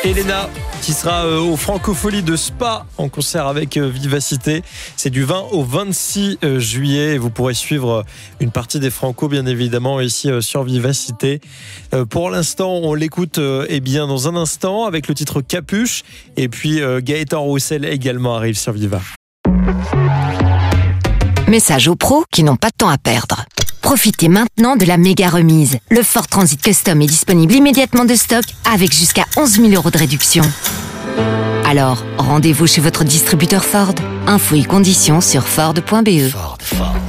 Elena qui sera au Francofolie de Spa en concert avec Vivacité. C'est du 20 au 26 juillet. Vous pourrez suivre une partie des Franco bien évidemment ici sur Vivacité. Pour l'instant, on l'écoute dans un instant avec le titre Capuche. Et puis Gaëtan Roussel également arrive sur Viva. Message aux pros qui n'ont pas de temps à perdre. Profitez maintenant de la méga remise. Le Ford Transit Custom est disponible immédiatement de stock avec jusqu'à 11 000 € de réduction. Alors, rendez-vous chez votre distributeur Ford. Infos et conditions sur Ford.be. Ford.